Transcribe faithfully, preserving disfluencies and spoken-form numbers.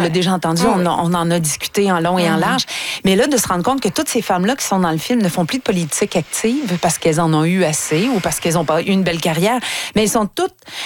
l'a déjà entendu, Ah, on, oui. a- on en a discuté en long et en large. Mais là, de se rendre compte que toutes ces femmes-là qui sont dans le film ne font plus de politique active parce qu'elles en ont eu assez ou parce qu'elles n'ont pas eu une belle carrière, mais elles sont toutes